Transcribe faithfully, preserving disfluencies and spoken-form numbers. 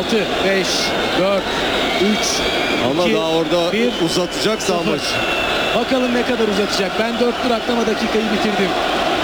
altı, beş, dört, üç, Ama iki, daha orada bir, uzatacaksa sıfır. maç. Bakalım ne kadar uzatacak. Ben dört tur atlama dakikayı bitirdim.